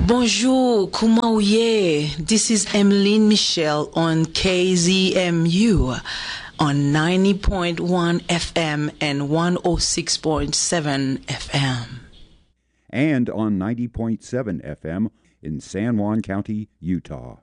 Bonjour, comment vous allez? This is Emeline Michel on KZMU on 90.1 FM and 106.7 FM. And on 90.7 FM in San Juan County, Utah.